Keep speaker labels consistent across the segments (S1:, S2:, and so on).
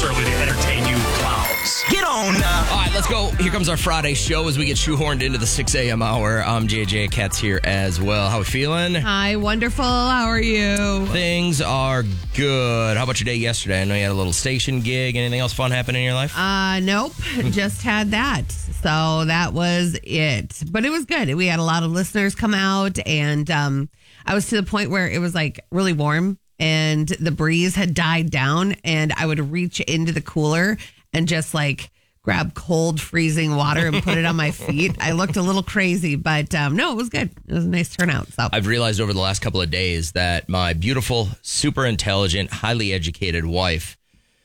S1: this early to entertain you clowns. Get on now.
S2: All right, let's go. Here comes our Friday show as we get shoehorned into the 6 a.m. hour. I'm JJ. Kat's here as well. How we feeling?
S3: Hi, wonderful. How are you?
S2: Things are good. How about your day yesterday? I know you had a little station gig. Anything else fun happen in your life?
S3: Nope. Just had that. So that was it. But it was good. We had a lot of listeners come out, and I was to the point where it was like really warm and the breeze had died down, and I would reach into the cooler and just like grab cold freezing water and put it on my feet. I looked a little crazy, but no, it was good. It was a nice turnout. So
S2: I've realized over the last couple of days that my beautiful, super intelligent, highly educated wife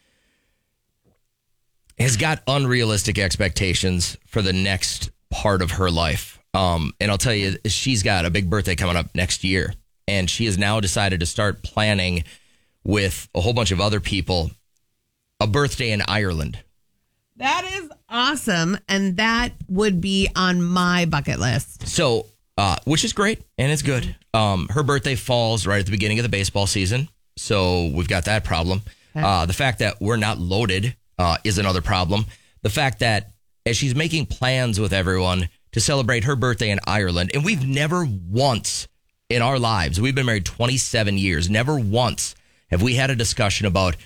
S2: has got unrealistic expectations for the next part of her life. And I'll tell you, she's got a big birthday coming up next year. And she has now decided to start planning with a whole bunch of other people a birthday in Ireland.
S3: that is awesome. And that would be on my bucket list.
S2: So, which is great and it's good. Her birthday falls right at the beginning of the baseball season. So we've got that problem.
S3: Okay.
S2: The fact that we're not loaded is another problem. The fact that as she's making plans with everyone to celebrate her birthday in Ireland, and we've never once in our lives, we've been married 27 years, never once have we had a discussion about,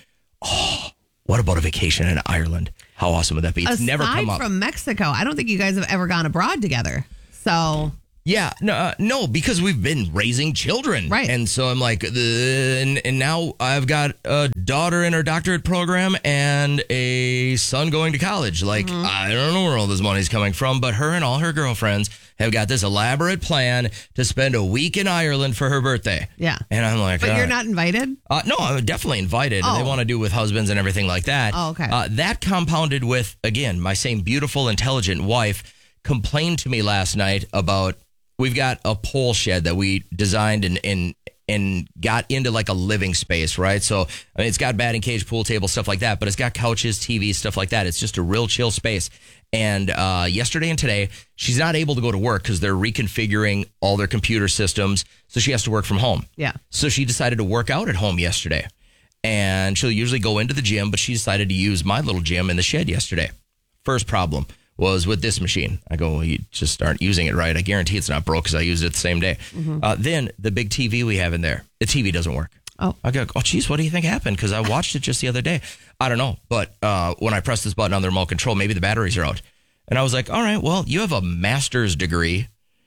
S2: what about a vacation in Ireland? How awesome would that be? It's never come up.
S3: Aside from Mexico, I don't think you guys have ever gone abroad together. So
S2: Yeah, no, because we've been raising children.
S3: Right.
S2: And so I'm like, and now I've got a daughter in her doctorate program and a son going to college. Like, I don't know where all this money's coming from, but her and all her girlfriends have got this elaborate plan to spend a week in Ireland for her birthday.
S3: yeah.
S2: And I'm like,
S3: But
S2: all
S3: you're
S2: right.
S3: not invited?
S2: No, I'm definitely invited.
S3: Oh.
S2: They want to do with husbands and everything like that.
S3: Oh, okay.
S2: That compounded with, again, my same beautiful, intelligent wife complained to me last night about, we've got a pole shed that we designed and got into like a living space, right? So I mean, it's got batting cage, pool table, stuff like that, but it's got couches, TV, stuff like that. It's just a real chill space. And yesterday and today, she's not able to go to work because they're reconfiguring all their computer systems. So she has to work from home.
S3: Yeah.
S2: So she decided to work out at home yesterday. And she'll usually go into the gym, but she decided to use my little gym in the shed yesterday. First problem was with this machine. I go, well, you just aren't using it right. I guarantee it's not broke because I used it the same day. Then the big TV we have in there, the TV doesn't work.
S3: Oh.
S2: I go, oh, geez, what do you think happened? Because I watched it just the other day. I don't know. But when I press this button on the remote control, maybe the batteries are out. And I was like, all right, well, you have a master's degree.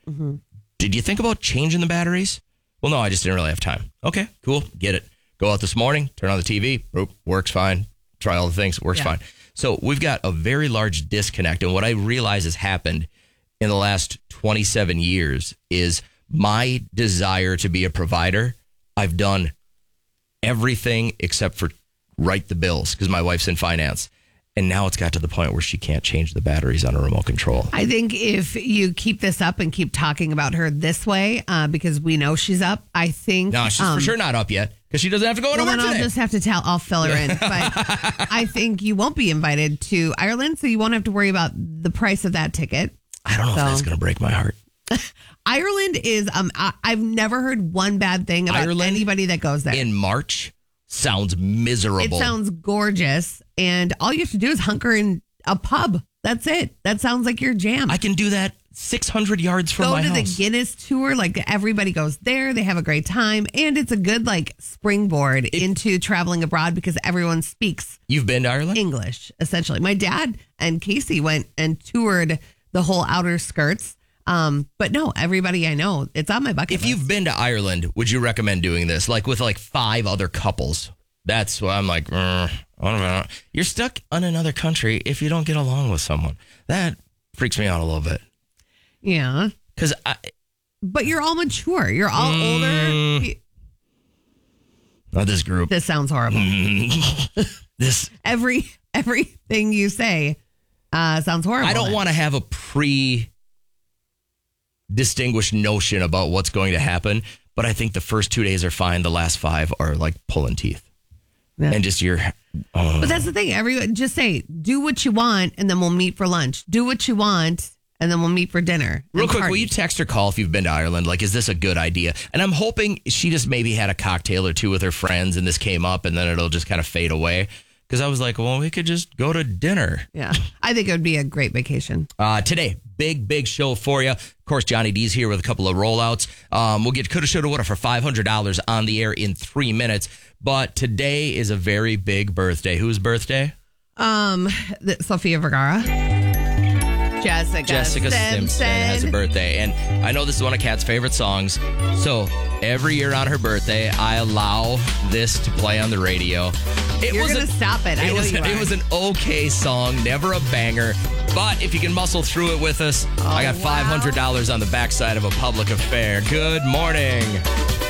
S2: Did you think about changing the batteries? Well, no, I just didn't really have time. Okay, cool. Get it. Go out this morning, turn on the TV. Boop, works fine. Try all the things. Works fine. So we've got a very large disconnect. And what I realize has happened in the last 27 years is my desire to be a provider. I've done everything except for write the bills because my wife's in finance. And now it's got to the point where she can't change the batteries on a remote control.
S3: I think if you keep this up and keep talking about her this way, because we know she's up, I think...
S2: No, she's for sure not up yet because she doesn't have to go to
S3: well,
S2: work
S3: then
S2: today.
S3: I'll just have to I'll fill her in. But I think you won't be invited to Ireland, so you won't have to worry about the price of that ticket.
S2: I don't know if that's going to break my heart.
S3: Ireland is, I've never heard one bad thing about
S2: Ireland
S3: anybody that goes there.
S2: In March sounds miserable.
S3: It sounds gorgeous, and all you have to do is hunker in a pub. That's it. That sounds like your jam.
S2: I can do that 600 yards from my
S3: Go to
S2: house.
S3: the Guinness tour. Like everybody goes there. They have a great time, and it's a good like springboard into traveling abroad because everyone speaks
S2: You've been to Ireland?
S3: English. Essentially, my dad and Casey went and toured the whole outer skirts. But no, everybody I know, it's on my bucket
S2: If
S3: list.
S2: you've been to Ireland, would you recommend doing this? Like with like 5 other couples. That's why I'm like, I don't know. You're stuck in another country if you don't get along with someone. That freaks me out a little bit.
S3: Yeah.
S2: Because
S3: But you're all mature. You're all older.
S2: not this group.
S3: This sounds horrible.
S2: This
S3: Everything you say sounds horrible.
S2: I don't want to have a distinguished notion about what's going to happen, but I think the first 2 days are fine. The last 5 are like pulling teeth.
S3: Yeah.
S2: And just
S3: But that's the thing. Everyone just say, do what you want, and then we'll meet for lunch. Do what you want, and then we'll meet for dinner.
S2: Real quick,
S3: party.
S2: will you text or call if you've been to Ireland? Like, is this a good idea? And I'm hoping she just maybe had a cocktail or two with her friends and this came up and then it'll just kind of fade away. because I was like, well, we could just go to dinner.
S3: Yeah. I think it would be a great vacation.
S2: Today, big show for you. Of course, Johnny D's here with a couple of rollouts. We'll get Coulda, Shoulda, Woulda for $500 on the air in 3 minutes. But today is a very big birthday. Whose birthday?
S3: Sofia Vergara. Jessica
S2: Simpson has a birthday. And I know this is one of Kat's favorite songs. So every year on her birthday, I allow this to play on the radio.
S3: You're going to stop it. I know you are.
S2: It was an okay song, never a banger. But if you can muscle through it with us, I got $500 on the backside of a public affair. Good morning.